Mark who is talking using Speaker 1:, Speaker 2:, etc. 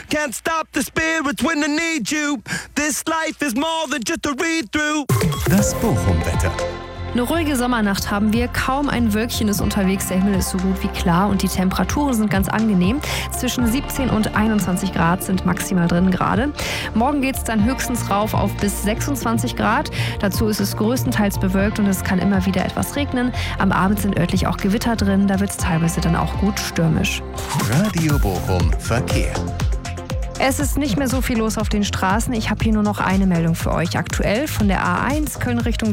Speaker 1: Can't stop the spirits when I need you. This life is more than just a read-through.
Speaker 2: Das Bochum-Wetter.
Speaker 3: Eine ruhige Sommernacht haben wir, kaum ein Wölkchen ist unterwegs, der Himmel ist so gut wie klar und die Temperaturen sind ganz angenehm. Zwischen 17 und 21 Grad sind maximal drin gerade. Morgen geht es dann höchstens rauf auf bis 26 Grad. Dazu ist es größtenteils bewölkt und es kann immer wieder etwas regnen. Am Abend sind örtlich auch Gewitter drin, da wird es teilweise dann auch gut stürmisch.
Speaker 2: Radio Bochum Verkehr.
Speaker 3: Es ist nicht mehr so viel los auf den Straßen. Ich habe hier nur noch eine Meldung für euch. Aktuell von der A1 Köln Richtung